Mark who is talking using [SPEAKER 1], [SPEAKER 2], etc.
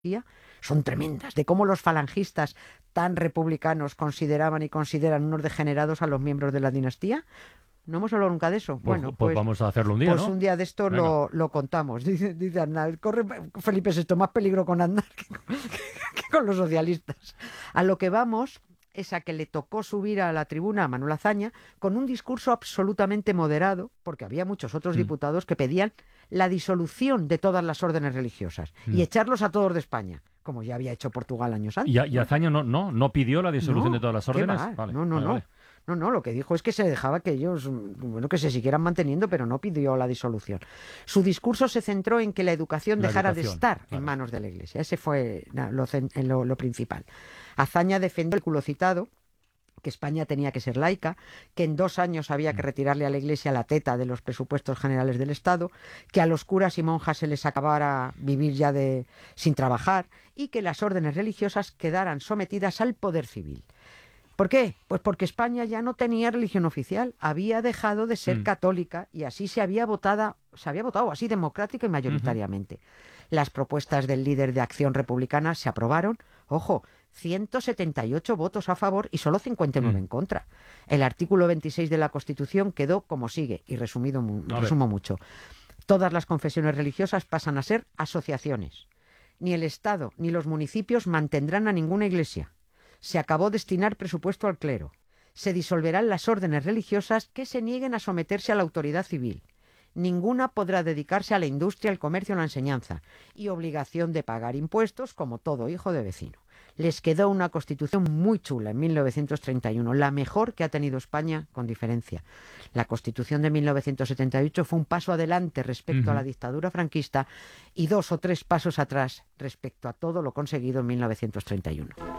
[SPEAKER 1] son tremendas, de cómo los falangistas tan republicanos consideraban y consideran unos degenerados a los miembros de la dinastía. No hemos hablado nunca de eso. Bueno,
[SPEAKER 2] Pues vamos a hacerlo un día,
[SPEAKER 1] pues
[SPEAKER 2] ¿no?
[SPEAKER 1] un día de esto
[SPEAKER 2] Venga.
[SPEAKER 1] lo contamos. Dice Aznar, corre Felipe VI, más peligro con Aznar que con los socialistas. A lo que vamos es a que le tocó subir a la tribuna a Manuel Azaña con un discurso absolutamente moderado, porque había muchos otros
[SPEAKER 2] Mm,
[SPEAKER 1] diputados que pedían la disolución de todas las órdenes religiosas y
[SPEAKER 2] mm.
[SPEAKER 1] echarlos a todos de España, como ya había hecho Portugal años
[SPEAKER 2] ¿Y,
[SPEAKER 1] antes,
[SPEAKER 2] y
[SPEAKER 1] ¿no?
[SPEAKER 2] Azaña no pidió la disolución de
[SPEAKER 1] No,
[SPEAKER 2] todas las
[SPEAKER 1] ¿qué
[SPEAKER 2] órdenes?
[SPEAKER 1] va?
[SPEAKER 2] Vale,
[SPEAKER 1] No, no,
[SPEAKER 2] vale,
[SPEAKER 1] no.
[SPEAKER 2] vale.
[SPEAKER 1] No, no, lo que dijo es que se dejaba que ellos, bueno, que se siguieran manteniendo, pero no pidió la disolución. Su discurso se centró en que la educación
[SPEAKER 2] La
[SPEAKER 1] dejara de
[SPEAKER 2] educación,
[SPEAKER 1] estar en
[SPEAKER 2] claro.
[SPEAKER 1] manos de la Iglesia. Ese fue lo principal. Azaña defendió el culo citado, que España tenía que ser laica, que en 2 años había que
[SPEAKER 2] Mm,
[SPEAKER 1] retirarle a la Iglesia la teta de los presupuestos generales del Estado, que a los curas y monjas se les acabara vivir ya sin trabajar y que las órdenes religiosas quedaran sometidas al poder civil. ¿Por qué? Pues porque España ya no tenía religión oficial, había dejado de ser
[SPEAKER 2] mm,
[SPEAKER 1] católica y así se había votado así democrática y
[SPEAKER 2] ujú.
[SPEAKER 1] mayoritariamente. Las propuestas del líder de Acción Republicana se aprobaron, ojo, 178 votos a favor y solo 59
[SPEAKER 2] Mm.
[SPEAKER 1] en contra. El artículo 26 de la Constitución quedó como sigue, y
[SPEAKER 2] A ver.
[SPEAKER 1] resumo mucho. Todas las confesiones religiosas pasan a ser asociaciones. Ni el Estado ni los municipios mantendrán a ninguna iglesia. Se acabó destinar presupuesto al clero. Se disolverán las órdenes religiosas que se nieguen a someterse a la autoridad civil. Ninguna podrá dedicarse a la industria, el comercio o la enseñanza. Y obligación de pagar impuestos como todo hijo de vecino. Les quedó una constitución muy chula en 1931, la mejor que ha tenido España con diferencia. La constitución de 1978 fue un paso adelante respecto a la
[SPEAKER 2] Ujú.
[SPEAKER 1] dictadura franquista y 2 o 3 pasos atrás respecto a todo lo conseguido en 1931.